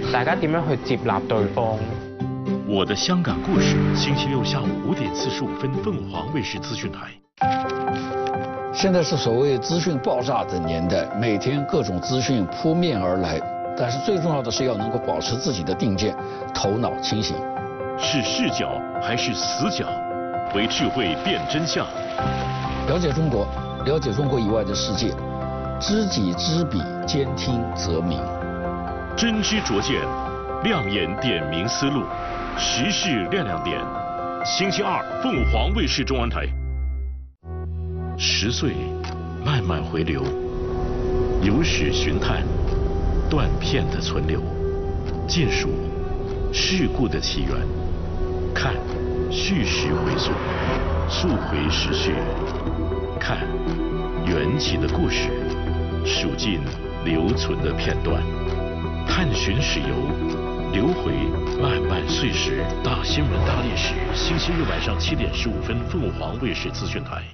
大家點樣去接納對方。 我的香港故事，星期六下午5點45分，鳳凰衛視資訊台。 现在是所谓资讯爆炸的年代，每天各种资讯扑面而来，但是最重要的是要能够保持自己的定见，头脑清醒。 是视角还是死角？为智慧辨真相。 了解中国，了解中国以外的世界，知己知彼，兼听则明。 真知灼见，亮眼点明思路，时事亮亮点。星期二，凤凰卫视中文台。10岁，慢慢回流，有史寻探，断片的存留，尽数事故的起源，看叙事回溯，溯回时序，看缘起的故事，数尽留存的片段，探寻史游，流回漫漫岁时。大新闻大历史，星期日晚上7点15分，凤凰卫视资讯台。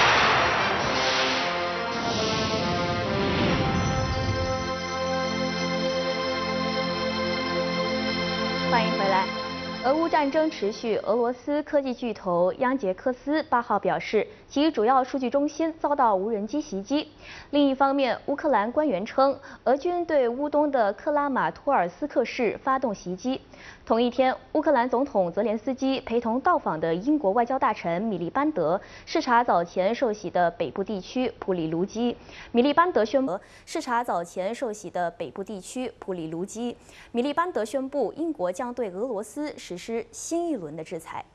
欢迎回来。俄乌战争持续，俄罗斯科技巨头央杰克斯8号表示，其主要数据中心遭到无人机袭击。另一方面，乌克兰官员称，俄军对乌东的克拉马托尔斯克市发动袭击。同一天，乌克兰总统泽连斯基陪同到访的英国外交大臣米利班德视察早前受袭的北部地区普里卢基。米利班德宣布视察早前受袭的北部地区普里卢基。米利班德宣布，英国将对俄罗斯实施新一轮的制裁。